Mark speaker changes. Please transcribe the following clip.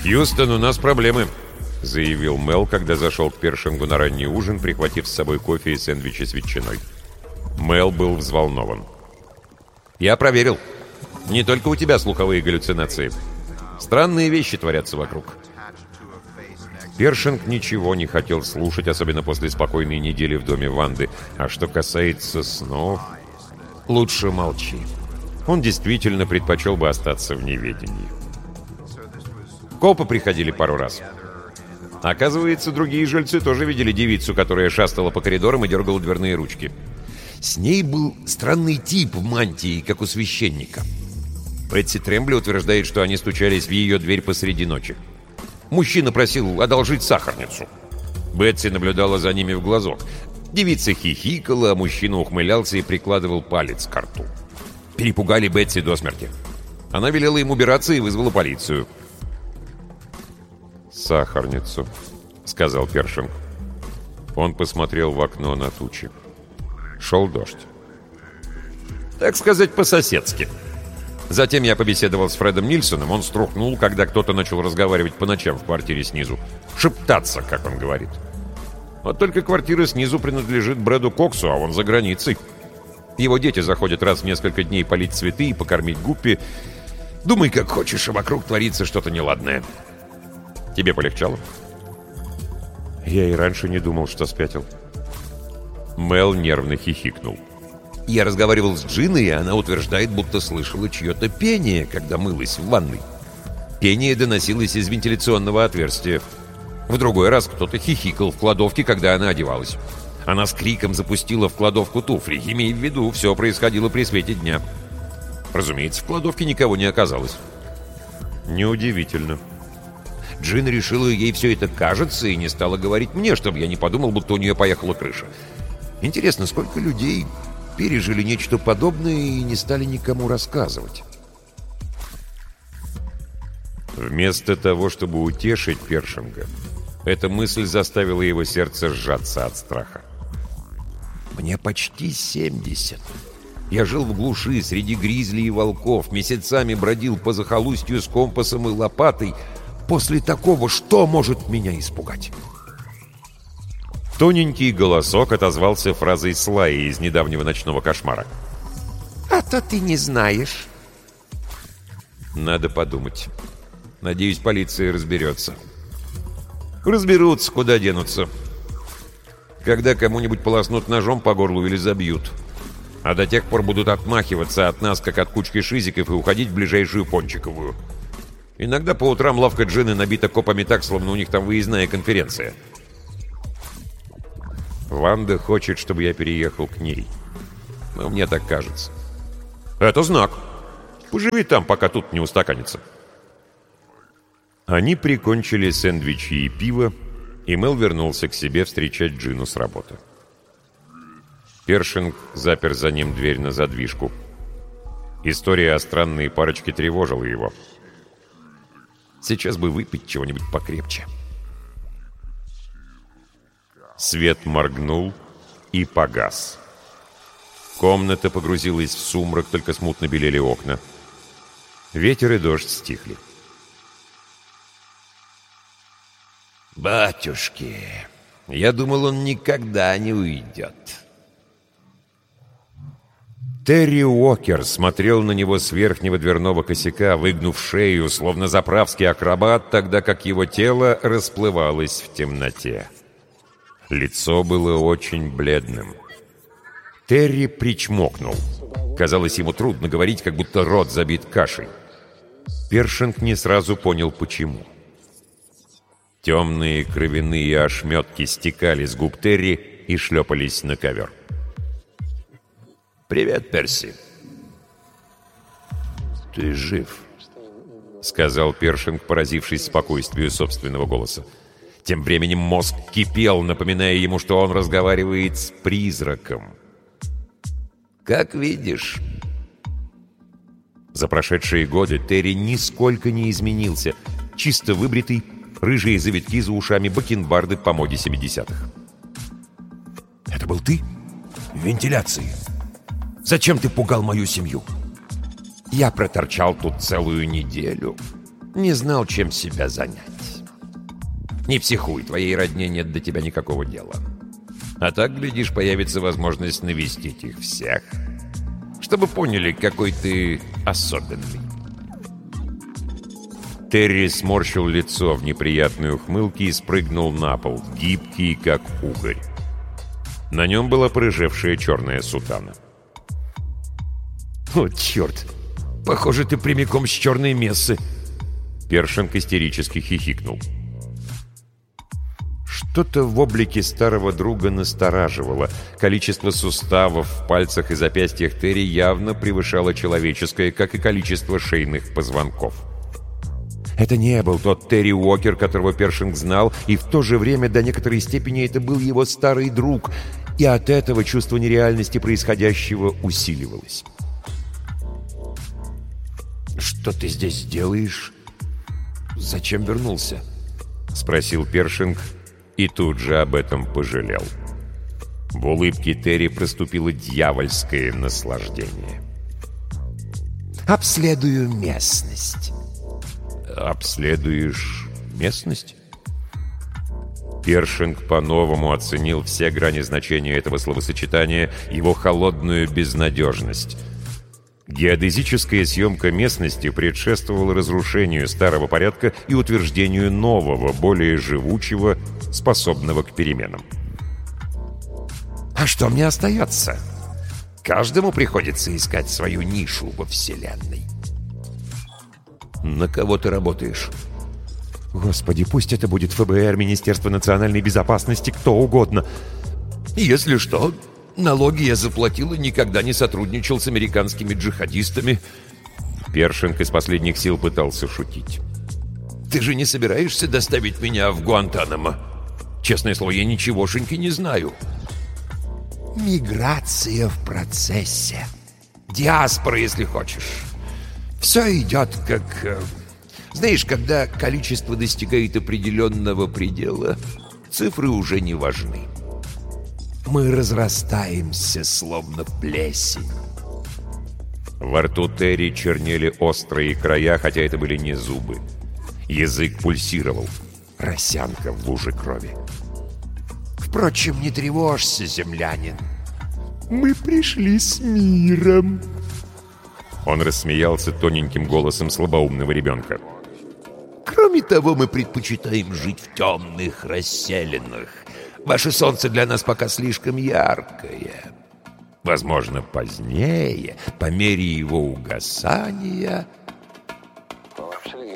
Speaker 1: «Хьюстон, у нас проблемы», — заявил Мел, когда зашел к Першингу на ранний ужин, прихватив с собой кофе и сэндвичи с ветчиной. Мел был взволнован. «Я проверил. Не только у тебя слуховые галлюцинации. Странные вещи творятся вокруг». Першинг ничего не хотел слушать, особенно после спокойной недели в доме Ванды. А что касается снов, лучше молчи. Он действительно предпочел бы остаться в неведении. Копы приходили пару раз. Оказывается, другие жильцы тоже видели девицу, которая шастала по коридорам и дергала дверные ручки. С ней был странный тип в мантии, как у священника. Бетси Трембли утверждает, что они стучались в ее дверь посреди ночи. Мужчина просил одолжить сахарницу. Бетси наблюдала за ними в глазок. Девица хихикала, а мужчина ухмылялся и прикладывал палец к рту. Перепугали Бетси до смерти. Она велела им убираться и вызвала полицию. «Сахарницу», — сказал Першинг. Он посмотрел в окно на тучи. Шел дождь. «Так сказать, по-соседски». Затем я побеседовал с Фредом Нильсоном. Он струхнул, когда кто-то начал разговаривать по ночам в квартире снизу. Шептаться, как он говорит. Вот только квартира снизу принадлежит Брэду Коксу, а он за границей. Его дети заходят раз в несколько дней полить цветы и покормить гуппи. Думай, как хочешь, а вокруг творится что-то неладное. Тебе полегчало? Я и раньше не думал, что спятил. Мел нервно хихикнул. Я разговаривал с Джиной, и она утверждает, будто слышала чье-то пение, когда мылась в ванной. Пение доносилось из вентиляционного отверстия. В другой раз кто-то хихикал в кладовке, когда она одевалась. Она с криком запустила в кладовку туфли, имея в виду, все происходило при свете дня. Разумеется, в кладовке никого не оказалось. Неудивительно. Джина решила, ей все это кажется, и не стала говорить мне, чтобы я не подумал, будто у нее поехала крыша. Интересно, сколько людей пережили нечто подобное и не стали никому рассказывать? Вместо того, чтобы утешить Першинга, эта мысль заставила его сердце сжаться от страха. «Мне почти 70. Я жил в глуши среди гризли и волков, месяцами бродил по захолустью с компасом и лопатой. После такого что может меня испугать?» Тоненький голосок отозвался фразой Слайи из недавнего ночного кошмара. «А то ты не знаешь». Надо подумать. Надеюсь, полиция разберется. Разберутся, куда денутся. Когда кому-нибудь полоснут ножом по горлу или забьют. А до тех пор будут отмахиваться от нас, как от кучки шизиков, и уходить в ближайшую Пончиковую. Иногда по утрам лавка Джины набита копами так, словно у них там выездная конференция. Ванда хочет, чтобы я переехал к ней. Но мне так кажется. Это знак. Поживи там, пока тут не устаканится. Они прикончили сэндвичи и пиво, и Мел вернулся к себе встречать Джину с работы. Першинг запер за ним дверь на задвижку. История о странной парочке тревожила его. Сейчас бы выпить чего-нибудь покрепче. Свет моргнул и погас. Комната погрузилась в сумрак, только смутно белели окна. Ветер и дождь стихли. «Батюшки, я думал, он никогда не уйдет». Терри Уокер смотрел на него с верхнего дверного косяка, выгнув шею, словно заправский акробат, тогда как его тело расплывалось в темноте. Лицо было очень бледным. Терри причмокнул. Казалось, ему трудно говорить, как будто рот забит кашей. Першинг не сразу понял, почему. Темные кровяные ошметки стекали с губ Терри и шлепались на ковер. «Привет, Перси». «Ты жив», — сказал Першинг, поразившись спокойствию собственного голоса. Тем временем мозг кипел, напоминая ему, что он разговаривает с призраком. «Как видишь». За прошедшие годы Терри нисколько не изменился. Чисто выбритый, рыжие завитки за ушами, бакенбарды по моде 70-х. «Это был ты? В вентиляции? Зачем ты пугал мою семью?» «Я проторчал тут целую неделю. Не знал, чем себя занять. Не психуй, твоей родне нет до тебя никакого дела. А так, глядишь, появится возможность навестить их всех, чтобы поняли, какой ты особенный. Терри сморщил лицо в неприятной ухмылке и спрыгнул на пол, гибкий, как угорь. На нем была порыжевшая черная сутана. «О, черт! Похоже, ты прямиком с черной мессы!» Першинг истерически хихикнул. Что-то в облике старого друга настораживало. Количество суставов в пальцах и запястьях Терри явно превышало человеческое, как и количество шейных позвонков. Это не был тот Терри Уокер, которого Першинг знал, и в то же время до некоторой степени это был его старый друг, и от этого чувство нереальности происходящего усиливалось. «Что ты здесь делаешь? Зачем вернулся?» — спросил Першинг, и тут же об этом пожалел. В улыбке Терри проступило дьявольское наслаждение. «Обследую местность». «Обследуешь местность?» Першинг по-новому оценил все грани значения этого словосочетания, его холодную безнадежность. Геодезическая съемка местности предшествовала разрушению старого порядка и утверждению нового, более живучего, способного к переменам. «А что мне остается? Каждому приходится искать свою нишу во Вселенной». «На кого ты работаешь?» «Господи, пусть это будет ФБР, Министерство национальной безопасности, кто угодно. Если что, налоги я заплатил и никогда не сотрудничал с американскими джихадистами». Першинг из последних сил пытался шутить. «Ты же не собираешься доставить меня в Гуантанамо? Честное слово, я ничегошеньки не знаю». «Миграция в процессе. Диаспора, если хочешь. Все идет как... Знаешь, когда количество достигает определенного предела, цифры уже не важны. Мы разрастаемся, словно плесень». Во рту Терри чернели острые края, хотя это были не зубы. Язык пульсировал. Росянка в луже крови. «Впрочем, не тревожься, землянин. Мы пришли с миром». Он рассмеялся тоненьким голосом слабоумного ребенка. «Кроме того, мы предпочитаем жить в темных расселинах. Ваше солнце для нас пока слишком яркое. Возможно, позднее, по мере его угасания,